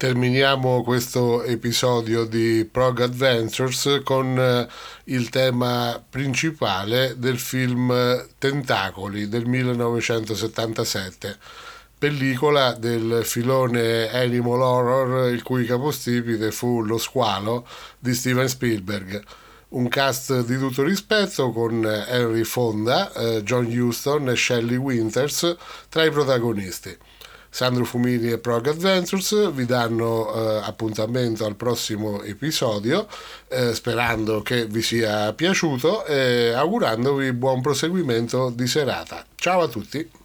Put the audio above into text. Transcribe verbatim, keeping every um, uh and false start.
terminiamo questo episodio di Prog Adventures con eh, il tema principale del film Tentacoli del millenovecentosettantasette, pellicola del filone Animal Horror, il cui capostipite fu Lo squalo di Steven Spielberg. Un cast di tutto rispetto con Henry Fonda, eh, John Huston e Shelley Winters tra i protagonisti. Sandro Fumini e Prog Adventures vi danno eh, appuntamento al prossimo episodio, eh, sperando che vi sia piaciuto e augurandovi buon proseguimento di serata. Ciao a tutti!